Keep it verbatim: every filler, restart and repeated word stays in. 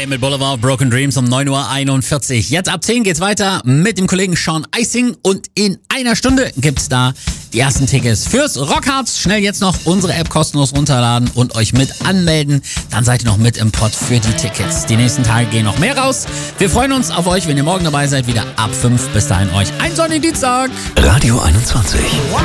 mit Boulevard of Broken Dreams um neun Uhr einundvierzig. Jetzt ab zehn geht's weiter mit dem Kollegen Sean Icing und in einer Stunde gibt's da die ersten Tickets fürs Rockharz. Schnell jetzt noch unsere App kostenlos runterladen und euch mit anmelden. Dann seid ihr noch mit im Pott für die Tickets. Die nächsten Tage gehen noch mehr raus. Wir freuen uns auf euch, wenn ihr morgen dabei seid, wieder ab fünf. Bis dahin euch einen sonnigen Dienstag. Radio einundzwanzig.